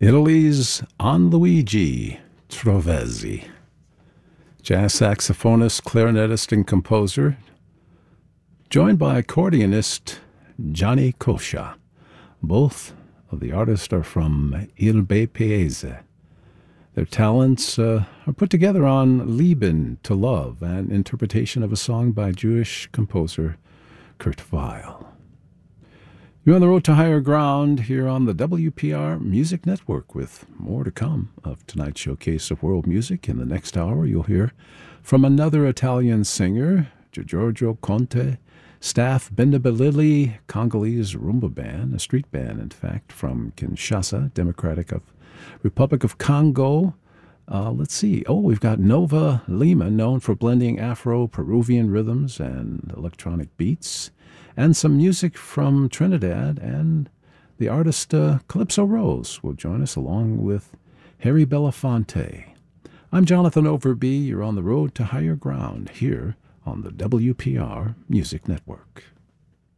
Italy's Luigi Trovesi, jazz saxophonist, clarinetist, and composer, joined by accordionist Gianni Coscia. Both of the artists are from Il Be Paese. Their talents are put together on Lieben to Love, an interpretation of a song by Jewish composer Kurt Weill. You're on the road to higher ground here on the WPR Music Network, with more to come of tonight's showcase of world music. In the next hour, you'll hear from another Italian singer, Giorgio Conte, staff Benda Balili, Congolese rumba band, a street band, in fact, from Kinshasa, Republic of Congo. Let's see. We've got Nova Lima, known for blending Afro-Peruvian rhythms and electronic beats, and some music from Trinidad, and the artist Calypso Rose will join us along with Harry Belafonte. I'm Jonathan Overby. You're on the road to higher ground here on the WPR Music Network.